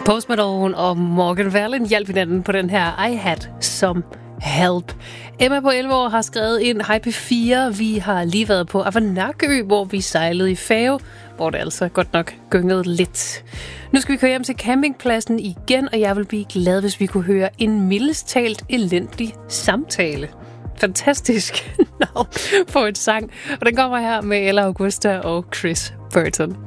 Post Malone og Morgan Wallen hjalp hinanden på den her I Had Some Help. Emma på 11 år har skrevet ind: Hej P4, vi har lige været på Avanakø, hvor vi sejlede i færge, hvor det altså godt nok gyngede lidt. Nu skal vi køre hjem til campingpladsen igen, og jeg vil blive glad, hvis vi kunne høre en mildest talt elendig samtale. Fantastisk navn på et sang. Og den kommer her med Ella Augusta og Chris Burton.